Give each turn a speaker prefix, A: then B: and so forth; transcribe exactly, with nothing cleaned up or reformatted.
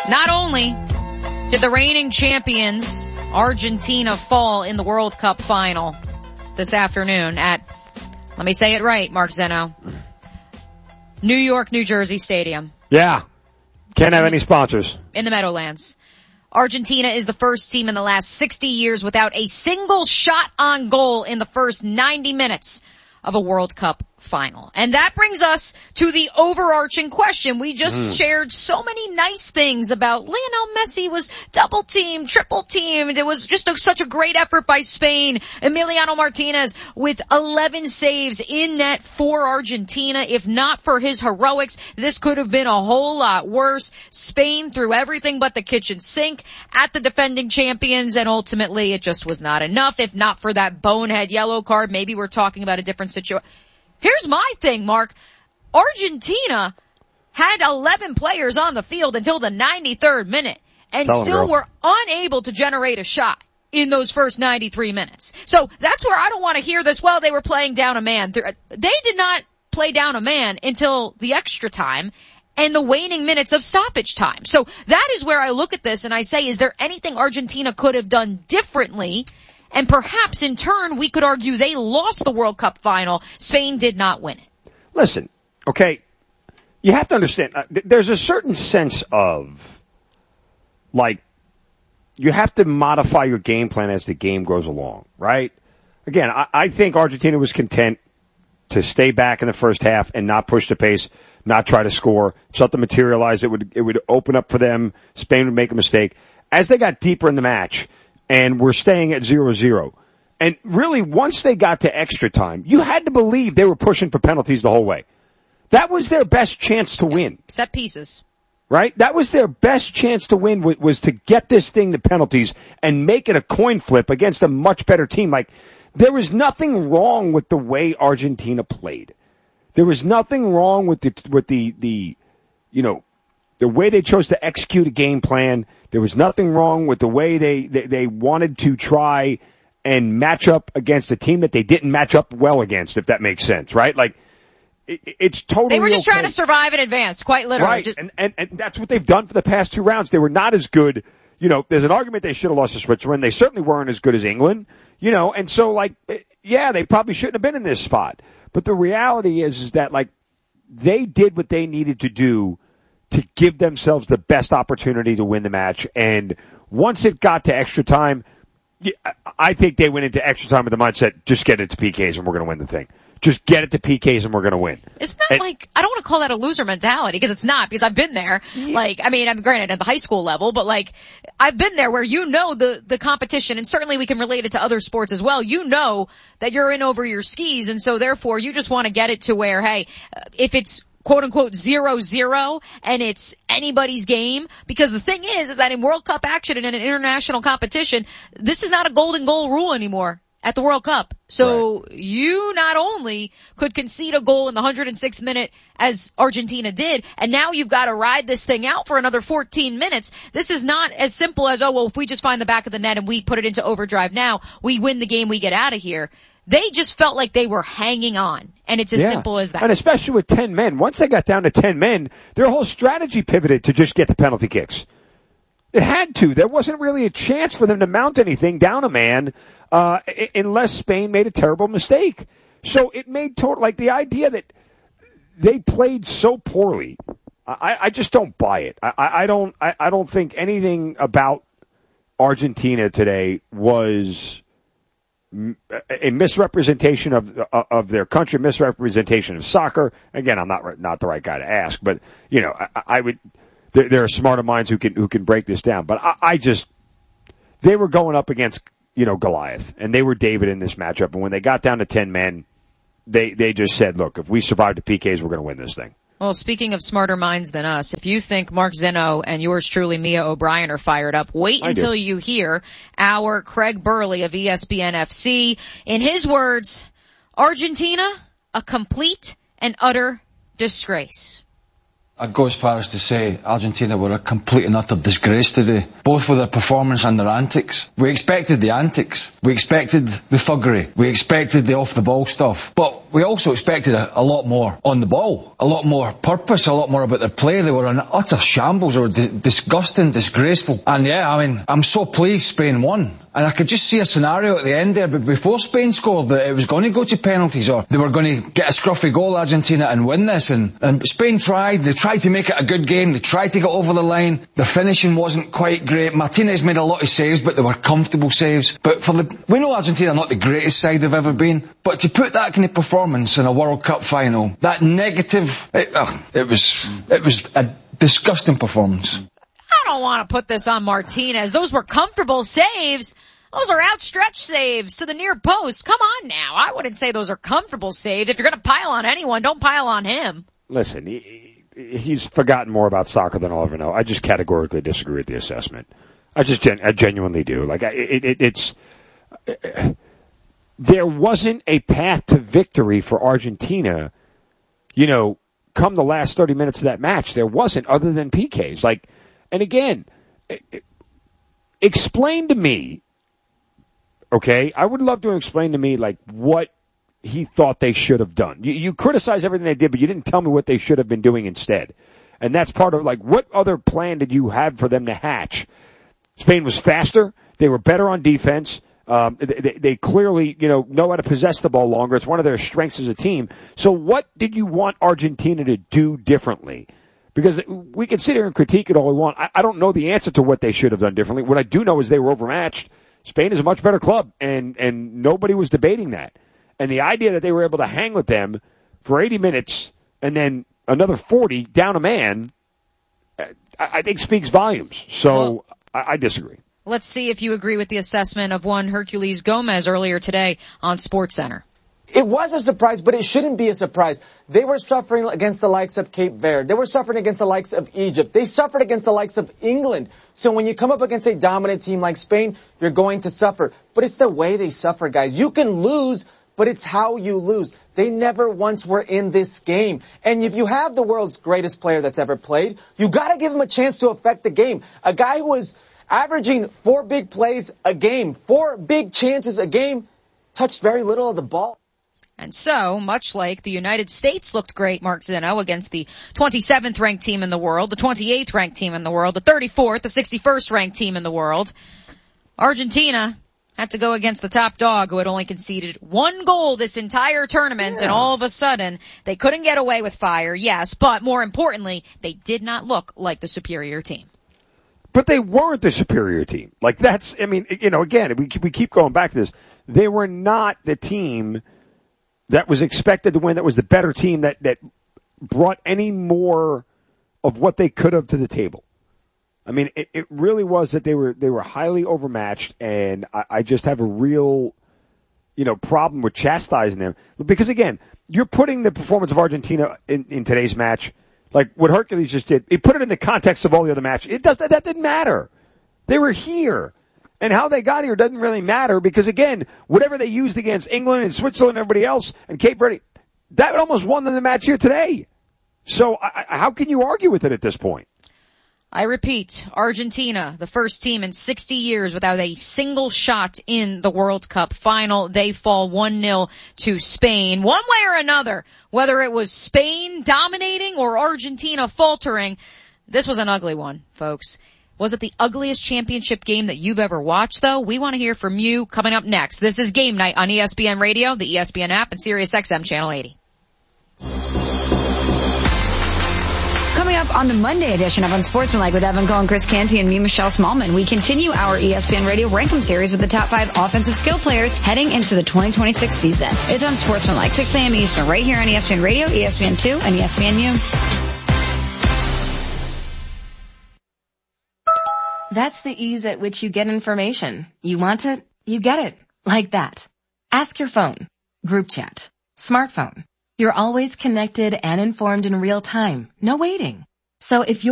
A: Not only did the reigning champions, Argentina, fall in the World Cup final this afternoon at, let me say it right, Mark Zeno, New York, New Jersey Stadium.
B: Yeah. Can't have any sponsors.
A: In the Meadowlands. Argentina is the first team in the last sixty years without a single shot on goal in the first ninety minutes of a World Cup final. And that brings us to the overarching question. We just mm. shared so many nice things about Lionel Messi was double teamed, triple teamed. It was just a, such a great effort by Spain. Emiliano Martinez with eleven saves in net for Argentina. If not for his heroics, this could have been a whole lot worse. Spain threw everything but the kitchen sink at the defending champions, and ultimately it just was not enough. If not for that bonehead yellow card, maybe we're talking about a different situation. Here's my thing, Mark. Argentina had eleven players on the field until the ninety-third minute and
B: Tell
A: still
B: him,
A: were unable to generate a shot in those first ninety-three minutes. So that's where I don't want to hear this, well, they were playing down a man. They did not play down a man until the extra time and the waning minutes of stoppage time. So that is where I look at this and I say, is there anything Argentina could have done differently? And perhaps in turn, we could argue they lost the World Cup final. Spain did not win it.
B: Listen, okay, you have to understand, uh, th- there's a certain sense of, like, you have to modify your game plan as the game goes along, right? Again, I, I think Argentina was content to stay back in the first half and not push the pace, not try to score. If something materialized, it would, it would open up for them. Spain would make a mistake. As they got deeper in the match, and we're staying at zero zero. And really, once they got to extra time, you had to believe they were pushing for penalties the whole way. That was their best chance to win.
A: Set pieces.
B: Right? That was their best chance to win, was to get this thing to penalties and make it a coin flip against a much better team. Like, there was nothing wrong with the way Argentina played. There was nothing wrong with the, with the, the, you know, the way they chose to execute a game plan. There was nothing wrong with the way they, they, they wanted to try and match up against a team that they didn't match up well against, if that makes sense, right? Like, it, it's totally
A: They were just
B: okay.
A: trying to survive in advance, quite literally.
B: Right,
A: just...
B: and, and, and that's what they've done for the past two rounds. They were not as good. You know, there's an argument they should have lost to Switzerland. They certainly weren't as good as England, you know, and so, like, yeah, they probably shouldn't have been in this spot. But the reality is, is that, like, they did what they needed to do to give themselves the best opportunity to win the match. And once it got to extra time, I think they went into extra time with the mindset, just get it to P Ks and we're going to win the thing. Just get it to P Ks and we're going to win.
A: It's not
B: and,
A: like, I don't want to call that a loser mentality, because it's not, because I've been there. Yeah. Like, I mean, I'm granted at the high school level, but like, I've been there where you know the, the competition, and certainly we can relate it to other sports as well. You know that you're in over your skis, and so therefore you just want to get it to where, hey, if it's quote unquote zero zero and it's anybody's game, because the thing is, is that in World Cup action and in an international competition, this is not a golden goal rule anymore at the World Cup. So right. You not only could concede a goal in the one hundred sixth minute as Argentina did, and now you've got to ride this thing out for another fourteen minutes. This is not as simple as, oh, well, if we just find the back of the net and we put it into overdrive now, we win the game, we get out of here. They just felt like they were hanging on, and it's as
B: yeah.
A: simple as that.
B: And especially with ten men. Once they got down to ten men, their whole strategy pivoted to just get the penalty kicks. It had to. There wasn't really a chance for them to mount anything down a man, uh, unless Spain made a terrible mistake. So it made total, like the idea that they played so poorly, I, I just don't buy it. I, I don't, I, I don't think anything about Argentina today was a misrepresentation of of their country, misrepresentation of soccer. Again, I'm not not the right guy to ask, but you know, I, I would. There, there are smarter minds who can who can break this down. But I, I just they were going up against you know Goliath, and they were David in this matchup. And when they got down to ten men, they they just said, "Look, if we survive the P Ks, we're going to win this thing."
A: Well, speaking of smarter minds than us, if you think Mark Zeno and yours truly, Mia O'Brien, are fired up, wait
B: I
A: until
B: do.
A: you hear our Craig Burley of E S P N F C. In his words, Argentina, a complete and utter disgrace.
C: I'd go as far as to say Argentina were a complete and utter disgrace today, both with their performance and their antics. We expected the antics. We expected the thuggery. We expected the off-the-ball stuff. But we also expected a, a lot more on the ball, a lot more purpose, a lot more about their play. They were an utter shambles. They were di- disgusting, disgraceful. And yeah, I mean, I'm so pleased Spain won. And I could just see a scenario at the end there, but before Spain scored, that it was going to go to penalties, or they were going to get a scruffy goal, Argentina, and win this. And, and Spain tried. They tried to make it a good game. They tried to get over the line. The finishing wasn't quite great. Martinez made a lot of saves, but they were comfortable saves. But for the, we know Argentina are not the greatest side they've ever been, but to put that kind of performance in a World Cup final, that negative, it, uh, it was, it was a disgusting performance.
A: I don't want to put this on Martinez. Those were comfortable saves. Those are outstretched saves to the near post. Come on now. I wouldn't say those are comfortable saves. If you're going to pile on anyone, don't pile on him.
B: Listen, he, he's forgotten more about soccer than I'll ever know. I just categorically disagree with the assessment. I just gen- I genuinely do. Like, it, it, it's, it, there wasn't a path to victory for Argentina, you know, come the last thirty minutes of that match. There wasn't, other than P Ks. Like, and again, explain to me, okay, I would love to explain to me, like, what he thought they should have done. You, you criticize everything they did, but you didn't tell me what they should have been doing instead. And that's part of, like, what other plan did you have for them to hatch? Spain was faster. They were better on defense. Um, they, they clearly, you know, know how to possess the ball longer. It's one of their strengths as a team. So what did you want Argentina to do differently? Because we can sit here and critique it all we want. I, I don't know the answer to what they should have done differently. What I do know is they were overmatched. Spain is a much better club, and, and nobody was debating that. And the idea that they were able to hang with them for eighty minutes and then another forty down a man, I, I think speaks volumes. So well, I, I disagree.
A: Let's see if you agree with the assessment of one Herculez Gomez earlier today on SportsCenter.
D: It was a surprise, but it shouldn't be a surprise. They were suffering against the likes of Cape Verde. They were suffering against the likes of Egypt. They suffered against the likes of England. So when you come up against a dominant team like Spain, you're going to suffer. But it's the way they suffer, guys. You can lose, but it's how you lose. They never once were in this game. And if you have the world's greatest player that's ever played, you gotta give him a chance to affect the game. A guy who was averaging four big plays a game, four big chances a game, touched very little of the ball.
A: And so, much like the United States looked great, Mark Zinno, against the twenty-seventh ranked team in the world, the twenty-eighth ranked team in the world, the thirty-fourth, the sixty-first ranked team in the world, Argentina had to go against the top dog who had only conceded one goal this entire tournament, yeah. And all of a sudden, they couldn't get away with fire, yes, but more importantly, they did not look like the superior team.
B: But they weren't the superior team. Like, that's, I mean, you know, again, we we keep going back to this. They were not the team that was expected to win, that was the better team, that, that brought any more of what they could have to the table. I mean, it, it really was that they were, they were highly overmatched, and I, I just have a real, you know, problem with chastising them. Because again, you're putting the performance of Argentina in, in today's match, like what Herculez just did, he put it in the context of all the other matches. It does, that, that didn't matter. They were here. And how they got here doesn't really matter because, again, whatever they used against England and Switzerland and everybody else and Cape Verde, that almost won them the match here today. So I, how can you argue with it at this point?
A: I repeat, Argentina, the first team in sixty years without a single shot in the World Cup final. They fall one nil to Spain. One way or another, whether it was Spain dominating or Argentina faltering, this was an ugly one, folks. Was it the ugliest championship game that you've ever watched, though? We want to hear from you coming up next. This is Game Night on E S P N Radio, the E S P N app, and Sirius X M Channel eighty.
E: Coming up on the Monday edition of Unsportsmanlike with Evan Cohen, Chris Canty, and me, Michelle Smallman, we continue our E S P N Radio Rankem series with the top five offensive skill players heading into the twenty twenty-six season. It's Unsportsmanlike, six a.m. Eastern, right here on E S P N Radio, E S P N two, and E S P N U.
F: That's the ease at which you get information. You want it, you get it. Like that. Ask your phone. Group chat. Smartphone. You're always connected and informed in real time. No waiting. So if you're